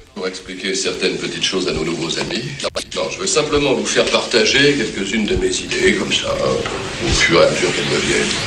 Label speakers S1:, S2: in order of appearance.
S1: Pour expliquer certaines petites choses à nos nouveaux amis. Non, je veux simplement vous faire partager quelques-unes de mes idées, comme ça, au fur et à mesure qu'elles me viennent.